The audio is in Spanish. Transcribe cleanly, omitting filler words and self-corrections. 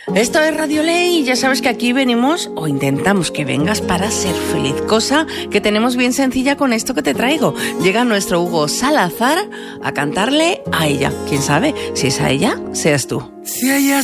Esto es Radio Ley y ya sabes que aquí venimos o intentamos que vengas para ser feliz, cosa que tenemos bien sencilla con esto que te traigo. Llega nuestro Hugo Salazar a cantarle a ella. ¿Quién sabe? Si es a ella, seas tú. Si ella